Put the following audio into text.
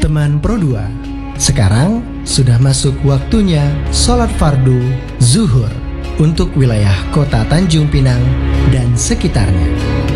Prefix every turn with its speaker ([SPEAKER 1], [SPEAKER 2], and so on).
[SPEAKER 1] teman Pro 2. Sekarang sudah masuk waktunya sholat fardu zuhur untuk wilayah kota Tanjung Pinang dan sekitarnya.